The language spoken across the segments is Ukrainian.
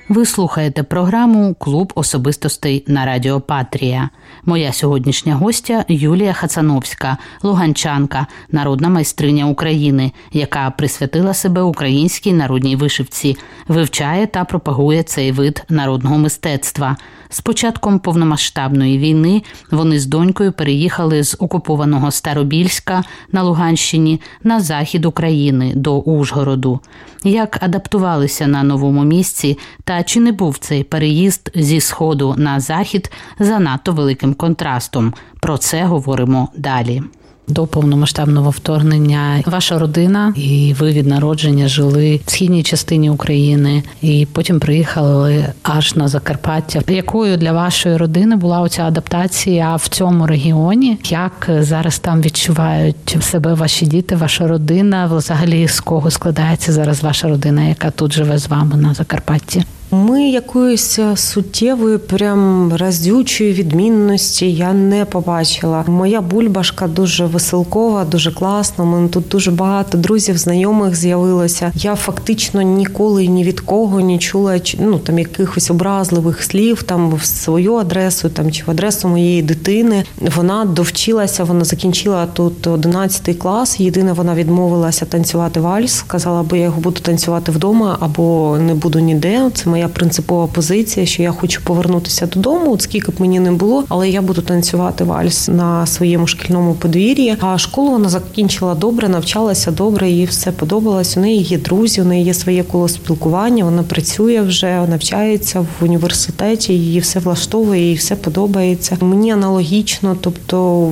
Ви слухаєте програму «Клуб особистостей» на Радіо Патрія. Моя сьогоднішня гостя Юлія Хацановська, луганчанка, народна майстриня України, яка присвятила себе українській народній вишивці, вивчає та пропагує цей вид народного мистецтва. З початком повномасштабної війни вони з донькою переїхали з окупованого Старобільська на Луганщині на захід України, до Ужгороду. Як адаптувалися на новому місці та чи не був цей переїзд зі сходу на захід занадто великим контрастом? Про це говоримо далі. До повномасштабного вторгнення ваша родина і ви від народження жили в східній частині України і потім приїхали аж на Закарпаття. Якою для вашої родини була оця адаптація в цьому регіоні? Як зараз там відчувають себе ваші діти, ваша родина? Взагалі, з кого складається зараз ваша родина, яка тут живе з вами на Закарпатті? Ми якоїсь суттєвої, прям разючої відмінності я не побачила. Моя бульбашка дуже веселкова, дуже класна. У мене тут дуже багато друзів, знайомих з'явилося. Я фактично ніколи ні від кого не чула там якихось образливих слів там в свою адресу там чи в адресу моєї дитини. Вона довчилася, вона закінчила тут 11 клас. Єдине, вона відмовилася танцювати вальс. Сказала, або я його буду танцювати вдома, або не буду ніде. Це моя принципова позиція, що я хочу повернутися додому, от скільки б мені не було, але я буду танцювати вальс на своєму шкільному подвір'ї. А школу вона закінчила добре, навчалася добре, їй все подобалось. У неї є друзі, у неї є своє коло спілкування, вона працює вже, навчається в університеті, її все влаштовує, їй все подобається. Мені аналогічно, тобто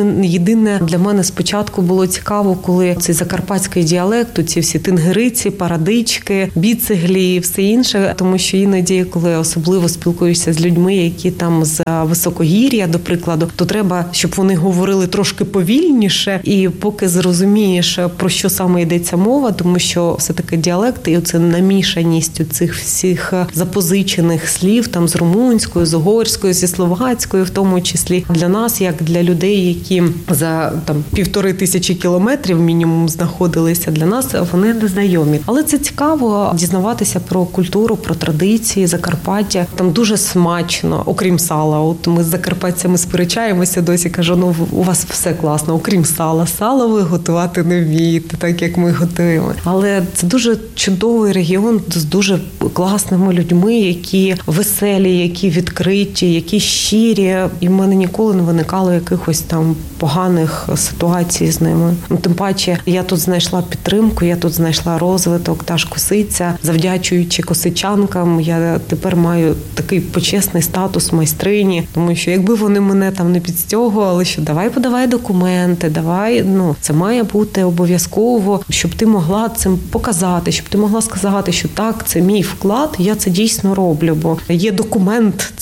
для мене спочатку було цікаво, коли цей закарпатський діалект, ці всі тингириці, парадички, біцеглі і все інше, тому що іноді, коли особливо спілкуєшся з людьми, які там з високогір'я, до прикладу, то треба, щоб вони говорили трошки повільніше, і поки зрозумієш, про що саме йдеться мова, тому що все-таки діалект, і оце намішаність цих всіх запозичених слів, там з румунською, з угорською, зі словацькою, в тому числі для нас, як для людей, які за 1500 кілометрів мінімум знаходилися, для нас вони незнайомі. Але це цікаво дізнаватися про культуру, про традиції Закарпаття. Там дуже смачно, окрім сала. От ми з закарпатцями сперечаємося досі, кажу, у вас все класно, окрім сала. Сало ви готувати не вмієте, так як ми готуємо. Але це дуже чудовий регіон з дуже класними людьми, які веселі, які відкриті, які щирі. І в мене ніколи не виникало якихось там поганих ситуацій з ними. Тим паче, я тут знайшла підтримку, я тут знайшла розвиток, та ж косиця, завдячуючи косичанкам, я тепер маю такий почесний статус майстрині, тому що якби вони мене там не підстягували, що давай подавай документи, це має бути обов'язково, щоб ти могла цим показати, щоб ти могла сказати, що так, це мій вклад, я це дійсно роблю, бо є документ,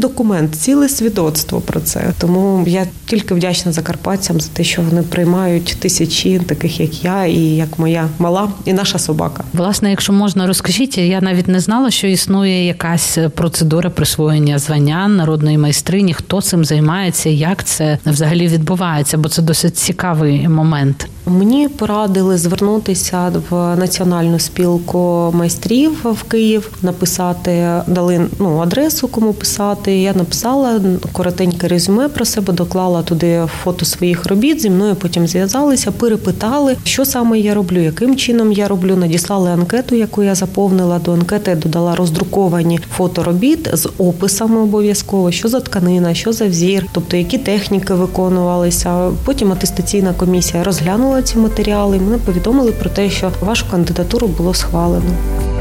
ціле свідоцтво про це. Тому я тільки вдячна закарпатцям за те, що вони приймають тисячі таких, як я, і як моя мала, і наша собака. Власне, якщо можна, розкажіть, я навіть не знала, що існує якась процедура присвоєння звання народної майстрині, хто цим займається, як це взагалі відбувається, бо це досить цікавий момент. Мені порадили звернутися в Національну спілку майстрів в Київ, дали адресу, кому писати. Я написала коротеньке резюме про себе, доклала туди фото своїх робіт, зі мною потім зв'язалися, перепитали, що саме я роблю, яким чином я роблю, надіслали анкету, яку я заповнила. До анкети додала роздруковані фото робіт з описами обов'язково, що за тканина, що за взір, тобто які техніки виконувалися. Потім атестаційна комісія розглянула ці матеріали і мене повідомили про те, що вашу кандидатуру було схвалено.